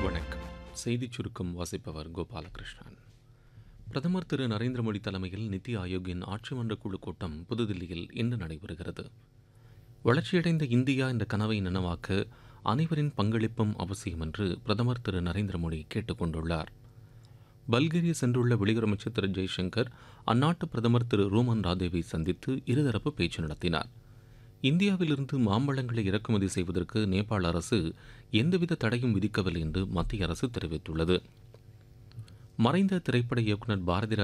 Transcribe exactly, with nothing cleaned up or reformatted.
வணக்கம். செய்திச் சுருக்கம் வாசிப்பவர் கோபாலகிருஷ்ணன். பிரதமர் திரு நரேந்திர மோடி தலைமையில் நித்தி ஆயோக்கின் ஆட்சி மன்ற குழு கூட்டம் புதுதில்லியில் இன்று நடைபெறுகிறது. வளர்ச்சியடைந்த இந்தியா என்ற கனவை நனவாக்க அனைவரின் பங்களிப்பும் அவசியம் என்று பிரதமர் திரு நரேந்திர மோடி கேட்டுக் கொண்டுள்ளார். பல்கேரியா சென்றுள்ள வெளியுறவு அமைச்சர் திரு ஜெய்சங்கர் அந்நாட்டு பிரதமர் திரு ரூமன் ராதேவை சந்தித்து இருதரப்பு பேச்சு நடத்தினார். இந்தியாவிலிருந்து மாம்பழங்களை இறக்குமதி செய்வதற்கு நேபாள அரசு எந்தவித தடையும் விதிக்கவில்லை என்று மத்திய அரசு தெரிவித்துள்ளது. மறைந்த திரைப்பட இயக்குநர் பாரதி